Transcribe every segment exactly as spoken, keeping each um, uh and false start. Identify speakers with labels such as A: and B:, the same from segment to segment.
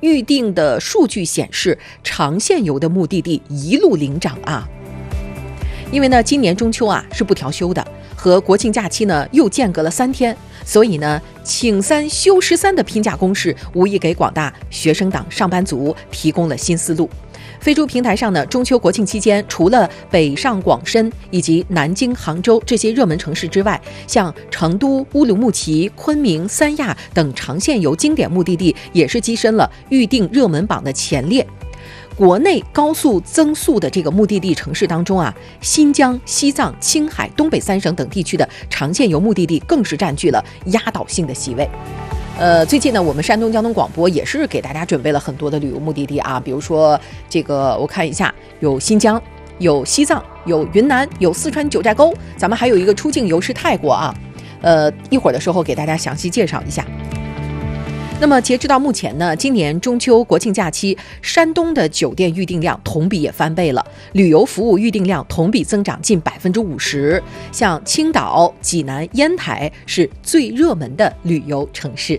A: 预定的数据显示，长线游的目的地一路领涨啊。因为呢，今年中秋啊是不调休的，和国庆假期呢又间隔了三天，所以呢，请三休十三的拼假公式，无疑给广大学生党上班族提供了新思路。飞猪平台上呢，中秋国庆期间，除了北上广深以及南京、杭州这些热门城市之外，像成都、乌鲁木齐、昆明、三亚等长线游经典目的地也是跻身了预定热门榜的前列。国内高速增速的这个目的地城市当中啊，新疆、西藏、青海、东北三省等地区的长线游目的地更是占据了压倒性的席位。呃，最近呢，我们山东交通广播也是给大家准备了很多的旅游目的地啊，比如说这个，我看一下，有新疆，有西藏，有云南，有四川九寨沟，咱们还有一个出境游是泰国啊。呃，一会儿的时候给大家详细介绍一下。那么截止到目前呢，今年中秋国庆假期，山东的酒店预订量同比也翻倍了，旅游服务预订量同比增长近百分之五十。像青岛、济南、烟台是最热门的旅游城市。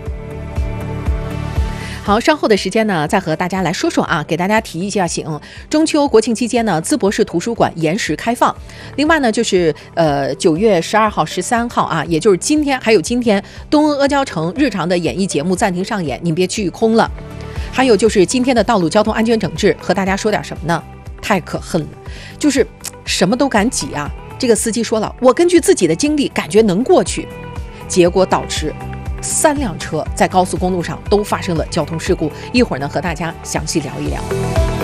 A: 好，稍后的时间呢，再和大家来说说啊，给大家提一下醒。中秋国庆期间呢，淄博市图书馆延时开放。另外呢，就是呃九月十二号、十三号啊，也就是今天，还有今天，东阿阿胶城日常的演艺节目暂停上演，您别去空了。还有就是今天的道路交通安全整治，和大家说点什么呢？太可恨了，就是什么都敢挤啊。这个司机说了，我根据自己的经历，感觉能过去，结果导致三辆车在高速公路上都发生了交通事故。一会儿呢，和大家详细聊一聊。